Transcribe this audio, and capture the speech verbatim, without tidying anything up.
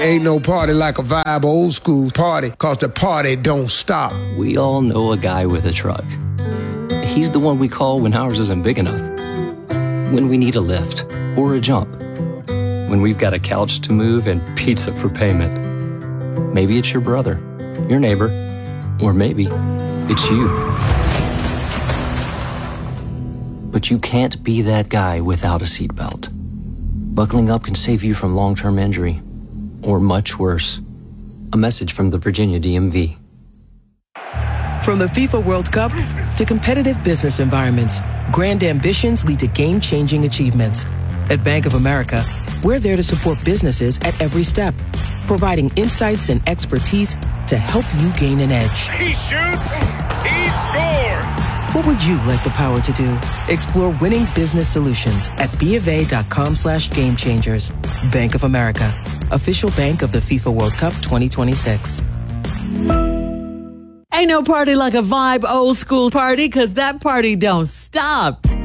Ain't no party like a vibe old school party, cause the party don't stop. We all know a guy with a truck. He's the one we call when ours isn't big enough. When we need a lift or a jump. When we've got a couch to move and pizza for payment. Maybe it's your brother, your neighbor, or maybe it's you. But you can't be that guy without a seatbelt. Buckling up can save you from long-term injury. Or much worse. A message from the Virginia D M V. From the FIFA World Cup to competitive business environments, grand ambitions lead to game-changing achievements. At Bank of America, we're there to support businesses at every step, providing insights and expertise to help you gain an edge. He shoots, he scores! What would you like the power to do? Explore winning business solutions at BofA.com slash game changers. Bank of America, official bank of the FIFA World Cup twenty twenty-six. Ain't no party like a vibe old school party, cause that party don't stop.